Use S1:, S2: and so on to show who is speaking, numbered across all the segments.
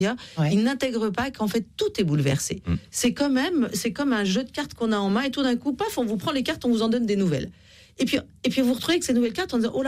S1: Ouais.
S2: Ils n'intègrent pas qu'en fait tout est bouleversé. C'est comme un jeu de cartes qu'on a en main et tout d'un coup, paf, on vous prend les cartes, on vous en donne des nouvelles. Et puis vous vous retrouvez avec ces nouvelles cartes en disant oh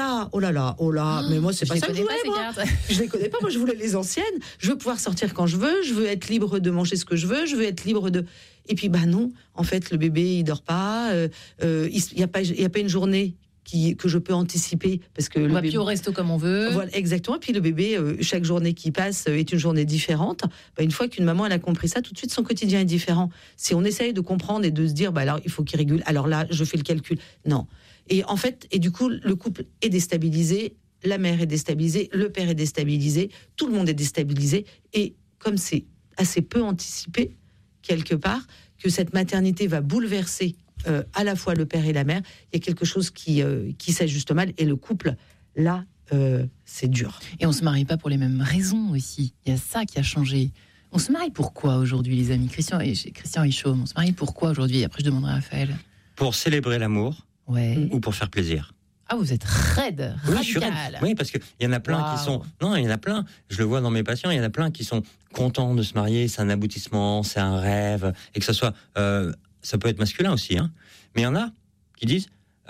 S2: là, mais moi c'est pas ça que je voulais, moi. Je les connais pas, moi je voulais les anciennes. Je veux pouvoir sortir quand je veux être libre de manger ce que je veux être libre de. Et puis non, en fait le bébé il dort pas, il y a pas une journée que je peux anticiper parce que
S1: on
S2: le
S1: va
S2: bébé,
S1: plus au resto comme on veut.
S2: Voilà, exactement. Et puis le bébé, chaque journée qui passe est une journée différente. Une fois qu'une maman elle a compris ça, tout de suite son quotidien est différent. Si on essaye de comprendre et de se dire alors il faut qu'il régule, alors là je fais le calcul. Non. Et en fait, du coup le couple est déstabilisé, la mère est déstabilisée, le père est déstabilisé, tout le monde est déstabilisé. Et comme c'est assez peu anticipé quelque part que cette maternité va bouleverser à la fois le père et la mère, il y a quelque chose qui s'ajuste mal et le couple, là, c'est dur.
S1: Et on se marie pas pour les mêmes raisons aussi. Il y a ça qui a changé. On se marie pourquoi aujourd'hui, les amis? Christian Hichaume, on se marie pourquoi aujourd'hui? Après, je demanderai à Raphaël.
S3: Pour célébrer l'amour ou pour faire plaisir.
S1: Ah, vous êtes raide,
S3: oui,
S1: radical.
S3: Je suis raide. Oui, parce qu'il y en a plein qui sont... Non, il y en a plein. Je le vois dans mes patients, il y en a plein qui sont contents de se marier. C'est un aboutissement, c'est un rêve. Et que ça soit... ça peut être masculin aussi, hein. Mais il y en a qui disent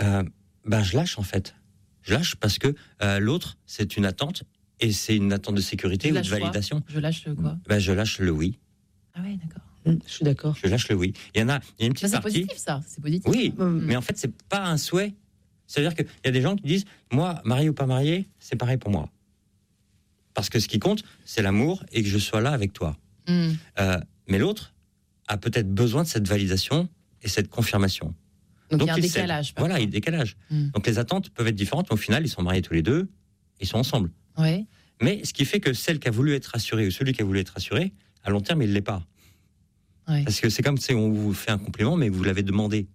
S3: je lâche en fait. Je lâche parce que l'autre, c'est une attente et c'est une attente de sécurité ou de validation.
S1: Je lâche quoi?
S3: Je lâche le oui.
S1: Ah oui, d'accord.
S2: Je suis d'accord.
S3: Je lâche le oui. Il y a une petite partie.
S1: C'est positif, ça. C'est positif.
S3: Oui, mais en fait, c'est pas un souhait. C'est-à-dire qu'il y a des gens qui disent moi, marié ou pas marié, c'est pareil pour moi. Parce que ce qui compte, c'est l'amour et que je sois là avec toi. Mais l'autre a peut-être besoin de cette validation et cette confirmation.
S1: Donc il y a un décalage.
S3: Voilà, il y a un décalage. Donc les attentes peuvent être différentes, mais au final, ils sont mariés tous les deux, ils sont ensemble.
S1: Ouais.
S3: Mais ce qui fait que celle qui a voulu être rassurée ou celui qui a voulu être rassuré, à long terme, il ne l'est pas.
S1: Ouais.
S3: Parce que c'est comme si on vous fait un compliment, mais vous l'avez demandé.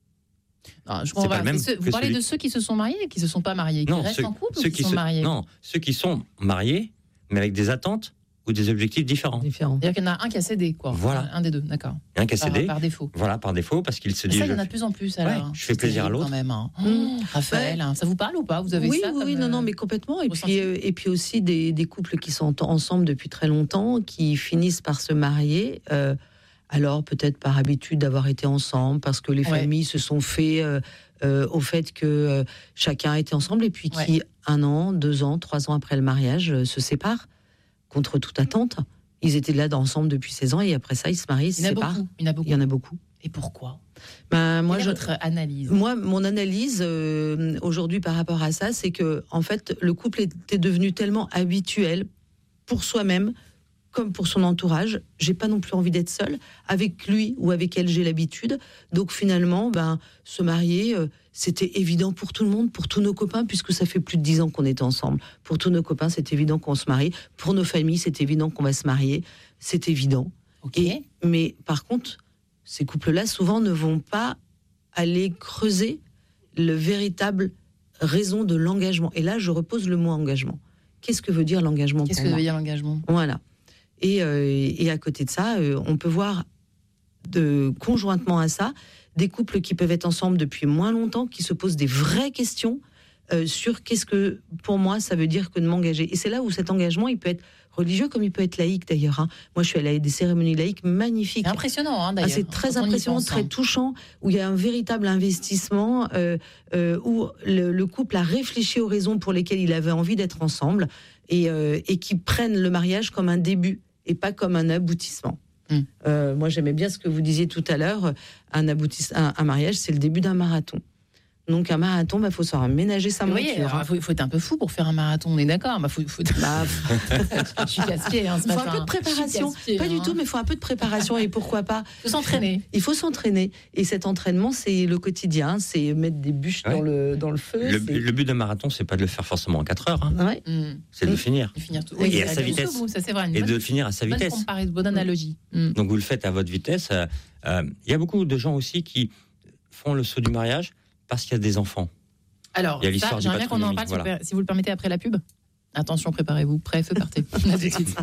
S1: Non, je comprends pas. Vous parlez de ceux qui se sont mariés et qui ne se sont pas mariés, qui restent en couple ou qui sont mariés?
S3: Non, ceux qui sont mariés, mais avec des attentes ou des objectifs différents.
S1: C'est-à-dire qu'il y en a un qui a cédé, quoi.
S3: Voilà.
S1: Un des deux, d'accord.
S3: Un qui a cédé.
S1: Par défaut.
S3: Voilà, par défaut, parce qu'il se dit...
S1: Ça, il y en a de plus en plus, alors.
S3: Ouais, je fais plaisir à l'autre.
S1: Quand même, hein. Raphaël, ça vous parle ou pas? Vous avez ça
S2: non, mais complètement. Et puis aussi des couples qui sont ensemble depuis très longtemps, qui finissent par se marier... alors peut-être par habitude d'avoir été ensemble, parce que les familles se sont fait au fait que chacun était ensemble, et puis qui, 1 an, 2 ans, 3 ans après le mariage, se séparent, contre toute attente. Ils étaient là ensemble depuis 16 ans, et après ça, ils se marient, ils se séparent. Il y en a beaucoup.
S1: Et pourquoi?
S2: Moi,
S1: votre analyse?
S2: Moi, mon analyse aujourd'hui par rapport à ça, c'est que en fait, le couple était devenu tellement habituel pour soi-même, comme pour son entourage. J'ai pas non plus envie d'être seule avec lui ou avec elle, j'ai l'habitude. Donc finalement, se marier, c'était évident pour tout le monde, pour tous nos copains, puisque ça fait plus de 10 ans qu'on est ensemble. Pour tous nos copains, c'est évident qu'on se marie. Pour nos familles, c'est évident qu'on va se marier. C'est évident.
S1: Okay.
S2: Mais par contre, ces couples-là, souvent, ne vont pas aller creuser le véritable raison de l'engagement. Et là, je repose le mot engagement. Qu'est-ce que veut dire l'engagement?
S1: Qu'est-ce que veut dire l'engagement?
S2: Voilà. Et à côté de ça, on peut voir conjointement à ça des couples qui peuvent être ensemble depuis moins longtemps, qui se posent des vraies questions sur qu'est-ce que, pour moi, ça veut dire que de m'engager. Et c'est là où cet engagement, il peut être religieux comme il peut être laïque d'ailleurs. Moi, je suis allée à des cérémonies laïques magnifiques.
S1: C'est impressionnant, d'ailleurs.
S2: C'est très impressionnant, très touchant, où il y a un véritable investissement, où le couple a réfléchi aux raisons pour lesquelles il avait envie d'être ensemble, et qui prennent le mariage comme un début et pas comme un aboutissement. Moi, j'aimais bien ce que vous disiez tout à l'heure. Un mariage, c'est le début d'un marathon. Donc un marathon, faut se ménager sa monture.
S1: Il faut être un peu fou pour faire un marathon, on est d'accord. Je suis casse-pied ce matin.
S2: Il faut un peu de préparation. Pas du tout, mais il faut un peu de préparation. Et pourquoi pas?
S1: Il faut s'entraîner.
S2: Il faut s'entraîner. Et cet entraînement, c'est le quotidien. C'est mettre des bûches dans le feu.
S3: Le but d'un marathon, c'est pas de le faire forcément en 4 heures. C'est de le finir.
S1: Tout.
S3: Et à sa vitesse.
S1: Ça, c'est vrai,
S3: et de le finir à sa vitesse.
S1: Bonne analogie.
S3: Donc vous le faites à votre vitesse. Il y a beaucoup de gens aussi qui font le saut du mariage parce qu'il y a des enfants.
S1: Alors, j'aimerais bien qu'on en parle, si vous le permettez, après la pub. Attention, préparez-vous. Prêt, feu, partez. À tout de suite.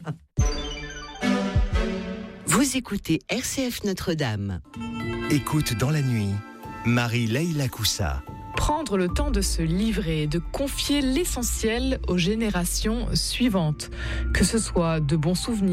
S4: Vous écoutez RCF Notre-Dame.
S5: Écoute dans la nuit, Marie-Leila Coussa. Prendre le temps de se livrer, de confier l'essentiel aux générations suivantes, que ce soit de bons souvenirs,